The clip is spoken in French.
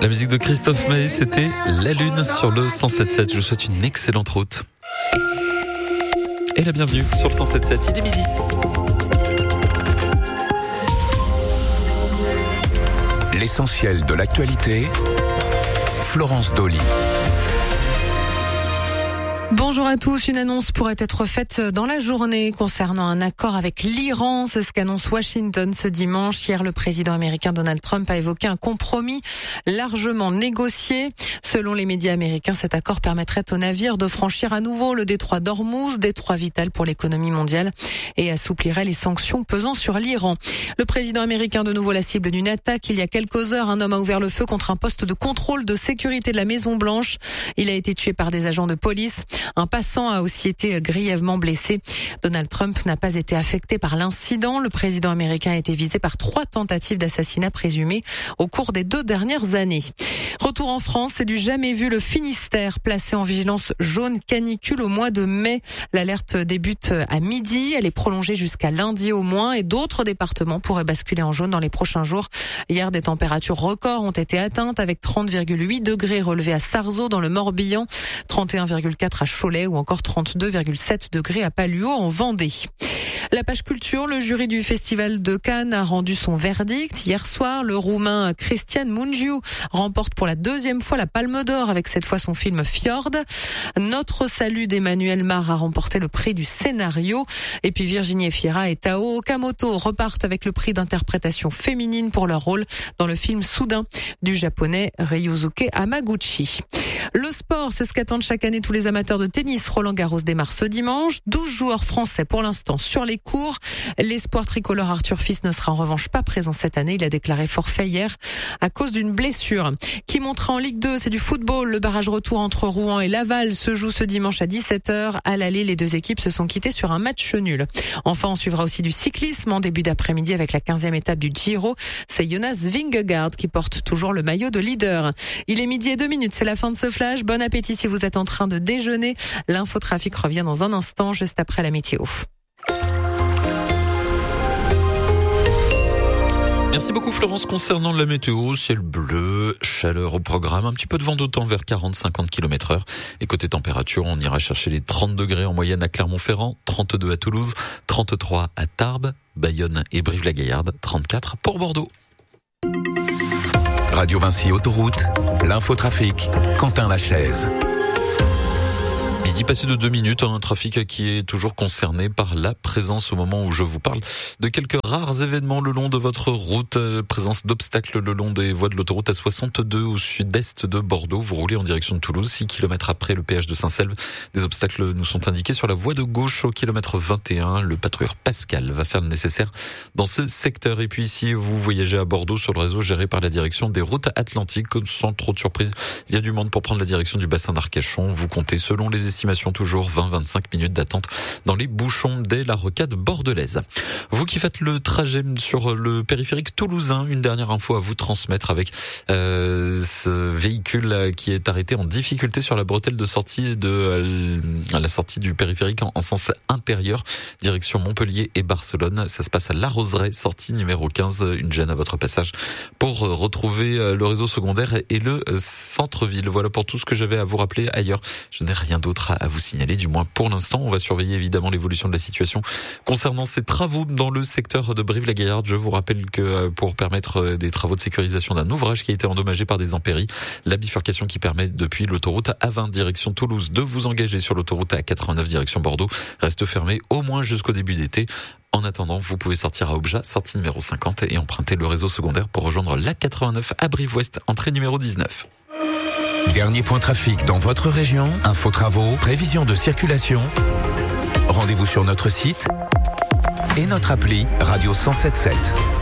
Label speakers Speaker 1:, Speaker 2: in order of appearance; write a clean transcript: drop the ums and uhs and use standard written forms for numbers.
Speaker 1: La musique de Christophe Maé, c'était La Lune sur le 107.7. Je vous souhaite une excellente route. Et la bienvenue sur le 107.7. Il est midi.
Speaker 2: L'essentiel de l'actualité, Florence Dolly.
Speaker 3: Bonjour à tous. Une annonce pourrait être faite dans la journée concernant un accord avec l'Iran. C'est ce qu'annonce Washington ce dimanche. Hier, le président américain Donald Trump a évoqué un compromis largement négocié. Selon les médias américains, cet accord permettrait aux navires de franchir à nouveau le détroit d'Ormuz, détroit vital pour l'économie mondiale, et assouplirait les sanctions pesant sur l'Iran. Le président américain, de nouveau la cible d'une attaque. Il y a quelques heures, un homme a ouvert le feu contre un poste de contrôle de sécurité de la Maison-Blanche. Il a été tué par des agents de police. Un passant a aussi été grièvement blessé. Donald Trump n'a pas été affecté par l'incident. Le président américain a été visé par 3 tentatives d'assassinat présumées au cours des 2 dernières années. Retour en France, c'est du jamais vu. Le Finistère, placé en vigilance jaune canicule au mois de mai. L'alerte débute à midi. Elle est prolongée jusqu'à lundi au moins, et d'autres départements pourraient basculer en jaune dans les prochains jours. Hier, des températures records ont été atteintes avec 30,8 degrés relevés à Sarzeau dans le Morbihan, 31,4 à Cholet ou encore 32,7 degrés à Palluau en Vendée. La page culture, le jury du Festival de Cannes a rendu son verdict. Hier soir, le Roumain Cristian Mungiu remporte pour la 2e fois la Palme d'Or avec cette fois son film Fjord. Notre salut d'Emmanuel Mar a remporté le prix du scénario. Et puis Virginie Efira et Tao Okamoto repartent avec le prix d'interprétation féminine pour leur rôle dans le film Soudain du japonais Ryusuke Hamaguchi. Le sport, c'est ce qu'attendent chaque année tous les amateurs de tennis. Roland Garros démarre ce dimanche. 12 joueurs français pour l'instant sur les cours. L'espoir tricolore Arthur Fils ne sera en revanche pas présent cette année. Il a déclaré forfait hier à cause d'une blessure. Qui montera en Ligue 2, c'est du football. Le barrage retour entre Rouen et Laval se joue ce dimanche à 17h. À l'aller, les 2 équipes se sont quittées sur un match nul. Enfin, on suivra aussi du cyclisme en début d'après-midi avec la 15e étape du Giro. C'est Jonas Vingegaard qui porte toujours le maillot de leader. Il est 12:02, c'est la fin de ce flash. Bon appétit si vous êtes en train de déjeuner. L'infotrafic revient dans un instant, juste après la météo.
Speaker 1: Merci beaucoup Florence. Concernant la météo, ciel bleu, chaleur au programme, un petit peu de vent d'autant vers 40-50 km/h. Et côté température, on ira chercher les 30 degrés en moyenne à Clermont-Ferrand, 32 à Toulouse, 33 à Tarbes, Bayonne et Brive-la-Gaillarde, 34 pour Bordeaux.
Speaker 2: Radio Vinci Autoroute, l'infotrafic, Quentin Lachaise.
Speaker 1: Midi passé de 2 minutes, un trafic qui est toujours concerné par la présence au moment où je vous parle de quelques rares événements le long de votre route. Présence d'obstacles le long des voies de l'autoroute A62 au sud-est de Bordeaux. Vous roulez en direction de Toulouse, 6 km après le péage de Saint-Selve. Des obstacles nous sont indiqués sur la voie de gauche au kilomètre 21. Le patrouilleur Pascal va faire le nécessaire dans ce secteur. Et puis si vous voyagez à Bordeaux sur le réseau géré par la direction des routes atlantiques, sans trop de surprise, il y a du monde pour prendre la direction du bassin d'Arcachon. Vous comptez selon les estimations toujours 20-25 minutes d'attente dans les bouchons dès la rocade bordelaise. Vous qui faites le trajet sur le périphérique toulousain, une dernière info à vous transmettre avec ce véhicule qui est arrêté en difficulté sur la bretelle de sortie à la sortie du périphérique en sens intérieur, direction Montpellier et Barcelone. Ça se passe à La Roseraie, sortie numéro 15, une gêne à votre passage pour retrouver le réseau secondaire et le centre-ville. Voilà pour tout ce que j'avais à vous rappeler. Ailleurs, je n'ai rien d'autre à vous signaler, du moins pour l'instant. On va surveiller évidemment l'évolution de la situation concernant ces travaux dans le secteur de Brive-la-Gaillarde. Je vous rappelle que pour permettre des travaux de sécurisation d'un ouvrage qui a été endommagé par des impéries, la bifurcation qui permet depuis l'autoroute A20 direction Toulouse de vous engager sur l'autoroute A89 direction Bordeaux reste fermée au moins jusqu'au début d'été. En attendant, vous pouvez sortir à Obja, sortie numéro 50 et emprunter le réseau secondaire pour rejoindre l'A89 à Brive-Ouest, entrée numéro 19.
Speaker 2: Dernier point trafic dans votre région, info travaux, prévision de circulation. Rendez-vous sur notre site et notre appli Radio 107.7.